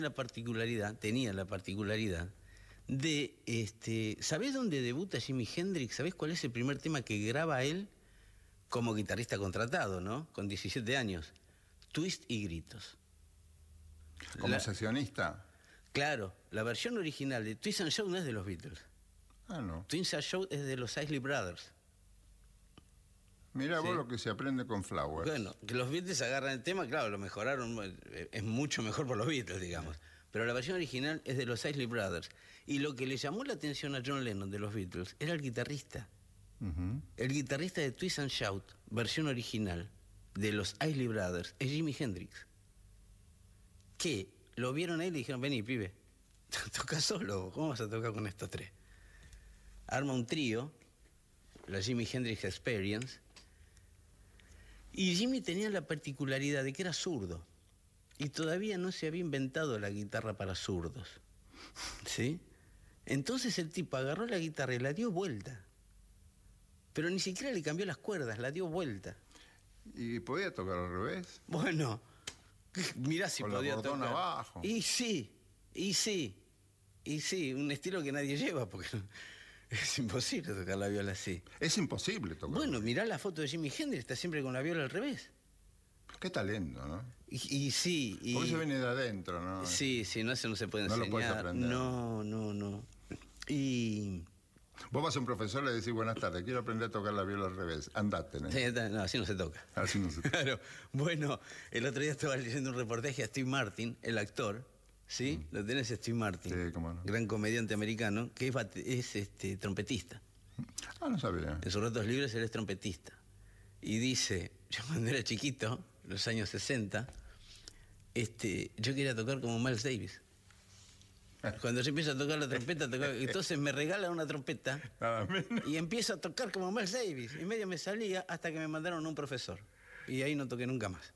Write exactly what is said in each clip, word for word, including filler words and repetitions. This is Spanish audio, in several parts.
la particularidad, tenía la particularidad de, este, ¿sabés dónde debuta Jimi Hendrix? ¿Sabés cuál es el primer tema que graba él como guitarrista contratado, ¿no? Con diecisiete años. Twist y gritos. ¿Como la, sesionista? Claro, la versión original de Twist and Shout no es de los Beatles. Ah, no. Twist and Shout es de los Isley Brothers. Mira ¿sí? vos lo que se aprende con Flowers. Bueno, que los Beatles agarran el tema, claro, lo mejoraron, es mucho mejor por los Beatles, digamos. Pero la versión original es de los Isley Brothers. Y lo que le llamó la atención a John Lennon de los Beatles era el guitarrista. Uh-huh. El guitarrista de Twist and Shout, versión original, de los Isley Brothers, es Jimi Hendrix. Que lo vieron ahí y le dijeron, vení, pibe, toca solo, ¿cómo vas a tocar con estos tres? Arma un trío, la Jimi Hendrix Experience, y Jimi tenía la particularidad de que era zurdo, y todavía no se había inventado la guitarra para zurdos, ¿sí? Entonces el tipo agarró la guitarra y la dio vuelta, pero ni siquiera le cambió las cuerdas, la dio vuelta. ¿Y podía tocar al revés? Bueno, mirá si con podía la tocar. abajo. Y sí, y sí, y sí, un estilo que nadie lleva, porque es imposible tocar la viola así. Es imposible tocar. Bueno, mirá la foto de Jimi Hendrix, está siempre con la viola al revés. Qué talento, ¿no? Y, y sí. Y, porque eso viene de adentro, ¿no? Sí, sí, no, eso no se puede no enseñar. No lo puedes aprender. No, no, no. Y... Vos vas a un profesor y le decís, buenas tardes, quiero aprender a tocar la viola al revés. Andate, ¿no? Sí, no, así no se toca. Así no se toca. Claro. Bueno, el otro día estaba leyendo un reportaje a Steve Martin, el actor, ¿sí? Mm. Lo tenés a Steve Martin. Sí, cómo no. Gran comediante americano, que es, es este, trompetista. Ah, no sabía. En sus ratos libres él es trompetista. Y dice, yo cuando era chiquito, en los años sesenta, este, yo quería tocar como Miles Davis. Cuando yo empiezo a tocar la trompeta, tocar, entonces me regalan una trompeta y empiezo a tocar como Miles Davis. Y medio me salía hasta que me mandaron a un profesor. Y ahí no toqué nunca más.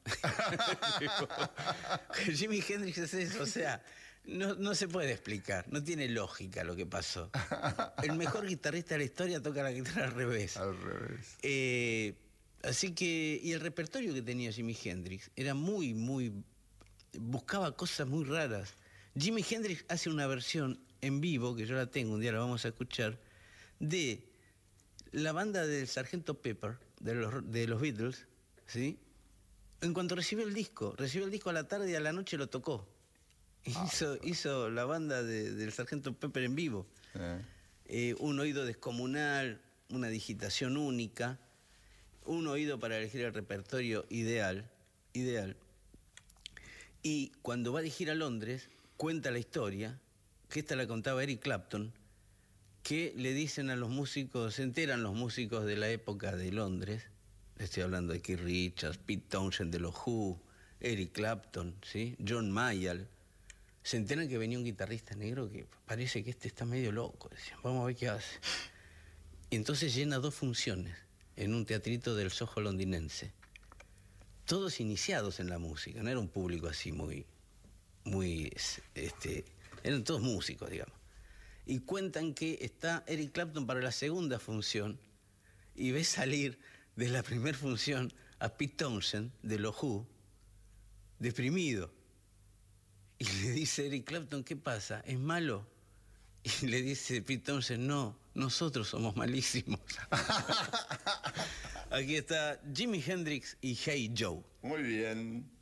Jimi Hendrix es eso, o sea, no, no se puede explicar, no tiene lógica lo que pasó. El mejor guitarrista de la historia toca la guitarra al revés. Al revés. Eh, así que, y el repertorio que tenía Jimi Hendrix era muy, muy... buscaba cosas muy raras. Jimi Hendrix hace una versión en vivo, que yo la tengo, un día la vamos a escuchar, de la banda del Sargento Pepper, de los, de los Beatles, ¿sí? En cuanto recibió el disco, recibió el disco a la tarde y a la noche lo tocó. Ah, hizo, hizo la banda de, del Sargento Pepper en vivo. Eh. Eh, un oído descomunal, una digitación única, un oído para elegir el repertorio ideal, ideal. Y cuando va a dirigir a Londres, cuenta la historia, que esta la contaba Eric Clapton, que le dicen a los músicos, se enteran los músicos de la época de Londres, estoy hablando de Keith Richards, Pete Townshend de los Who, Eric Clapton, ¿sí? John Mayall, se enteran que venía un guitarrista negro que parece que este está medio loco, decían, vamos a ver qué hace. Y entonces llena dos funciones en un teatrito del Soho londinense, todos iniciados en la música, no era un público así muy... muy, este, eran todos músicos, digamos. Y cuentan que está Eric Clapton para la segunda función y ve salir de la primera función a Pete Townshend de los Who, deprimido. Y le dice Eric Clapton, ¿qué pasa? ¿Es malo? Y le dice Pete Townshend, no, nosotros somos malísimos. Aquí está Jimi Hendrix y Hey Joe. Muy bien.